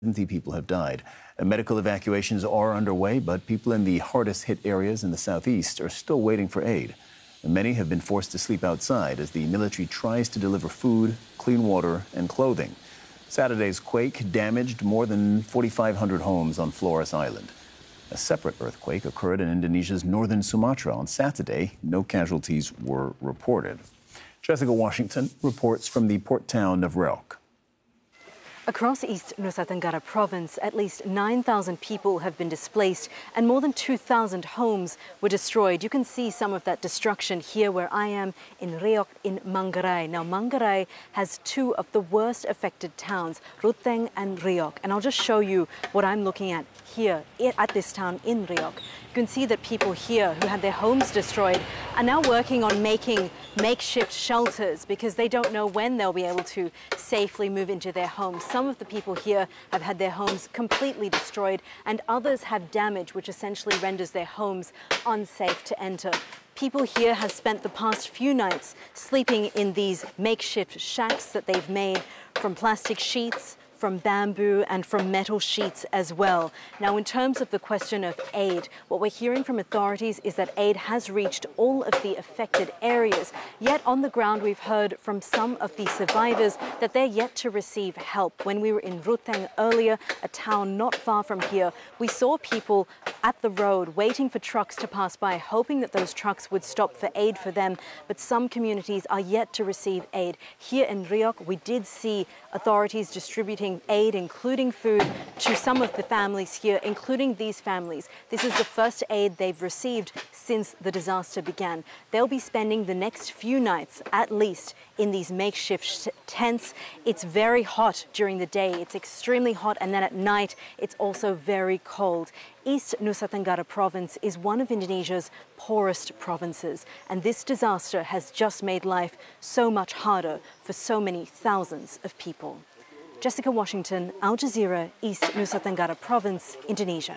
70 people have died. Medical evacuations are underway, but people in the hardest hit areas in the southeast are still waiting for aid. Many have been forced to sleep outside as the military tries to deliver food, clean water, and clothing. Saturday's quake damaged more than 4,500 homes on Flores Island. A separate earthquake occurred in Indonesia's northern Sumatra on Saturday. No casualties were reported. Jessica Washington reports from the port town of Riau. Across East Nusa Tenggara province, at least 9,000 people have been displaced and more than 2,000 homes were destroyed. You can see some of that destruction here where I am in Riau in Manggarai. Now, Manggarai has two of the worst affected towns, Ruteng and Riau. And I'll just show you what I'm looking at here at this town in Riau. You can see that people here who had their homes destroyed are now working on making makeshift shelters because they don't know when they'll be able to safely move into their homes. Some of the people here have had their homes completely destroyed and others have damage which essentially renders their homes unsafe to enter. People here have spent the past few nights sleeping in these makeshift shacks that they've made from plastic sheets, from bamboo and from metal sheets as well. Now, in terms of the question of aid, what we're hearing from authorities is that aid has reached all of the affected areas. Yet on the ground, we've heard from some of the survivors that they're yet to receive help. When we were in Ruteng earlier, a town not far from here, we saw people at the road waiting for trucks to pass by, hoping that those trucks would stop for aid for them. But some communities are yet to receive aid. Here in Riau, we did see authorities distributing aid, including food, to some of the families here, including these families. This is the first aid they've received since the disaster began. They'll be spending the next few nights, at least, in these makeshift tents. It's very hot during the day. It's extremely hot, and then at night, it's also very cold. East Nusa Tenggara province is one of Indonesia's poorest provinces, and this disaster has just made life so much harder for so many thousands of people. Jessica Washington, Al Jazeera, East Nusa Tenggara province, Indonesia.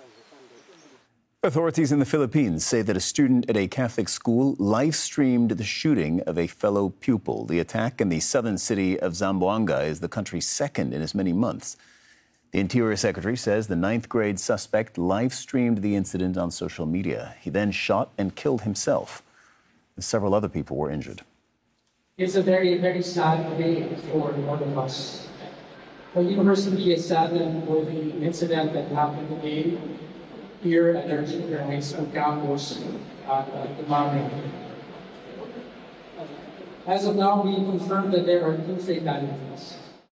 Authorities in the Philippines say that a student at a Catholic school live-streamed the shooting of a fellow pupil. The attack in the southern city of Zamboanga is the country's second in as many months. The Interior Secretary says the 9th grade suspect live-streamed the incident on social media. He then shot and killed himself. Several other people were injured. It's a very, very sad day for all of us. The university is saddened for the incident that happened today here at our junior high school campus at Tumamay. As of now, we confirm that there are 2 fatalities.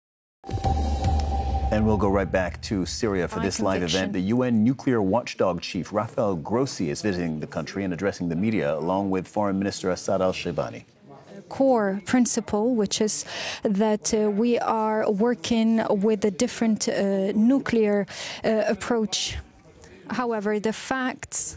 And we'll go right back to Syria for this live event. The UN nuclear watchdog chief, Rafael Grossi, is visiting the country and addressing the media, along with Foreign Minister Assad al-Shaibani. Core principle, which is that we are working with a different nuclear approach. However, the facts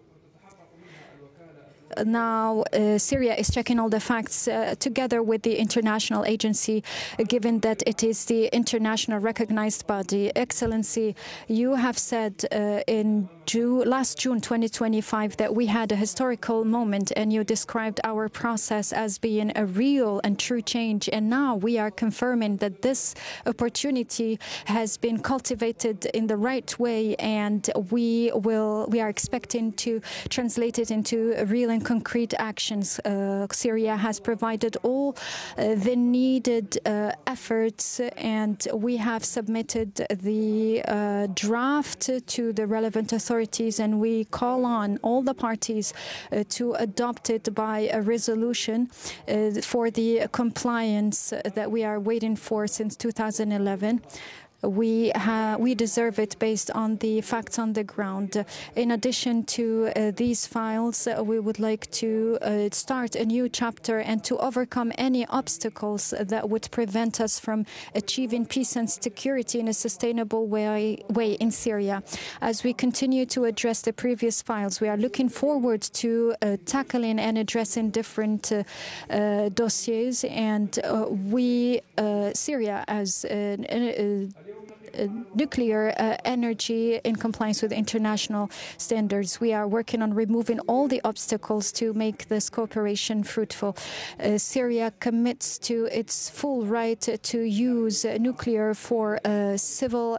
now Syria is checking all the facts together with the international agency, given that it is the international recognized body. Excellency, you have said in last June 2025 that we had a historical moment, and you described our process as being a real and true change. And now we are confirming that this opportunity has been cultivated in the right way, and we are expecting to translate it into real and concrete actions. Syria has provided all the needed efforts, and we have submitted the draft to the relevant authorities, and we call on all the parties to adopt it by a resolution for the compliance that we are waiting for since 2011. We deserve it based on the facts on the ground. In addition to these files, we would like to start a new chapter and to overcome any obstacles that would prevent us from achieving peace and security in a sustainable way in Syria. As we continue to address the previous files, we are looking forward to tackling and addressing different dossiers, and Syria as nuclear energy in compliance with international standards. We are working on removing all the obstacles to make this cooperation fruitful. Syria commits to its full right to use nuclear for civil